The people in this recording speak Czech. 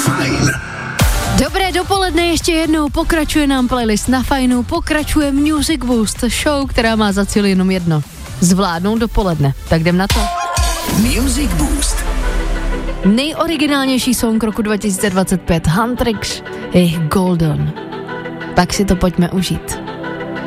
Fajn. Dobré dopoledne ještě jednou, pokračuje nám playlist na Fajnu, pokračuje Music Boost, show, která má za cíl jenom jedno. Zvládnout dopoledne, tak jdem na to. Music Boost. Nejoriginálnější song roku 2025, Huntrix, jejich Golden. Tak si to pojďme užít.